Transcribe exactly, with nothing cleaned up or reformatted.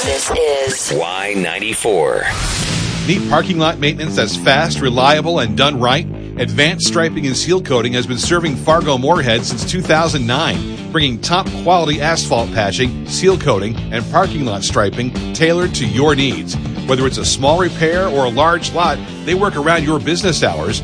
This is Y ninety-four. Need parking lot maintenance that's fast, reliable, and done right? Advanced Striping and Seal Coating has been serving Fargo-Moorhead since two thousand nine, bringing top-quality asphalt patching, seal coating, and parking lot striping tailored to your needs. Whether it's a small repair or a large lot, they work around your business hours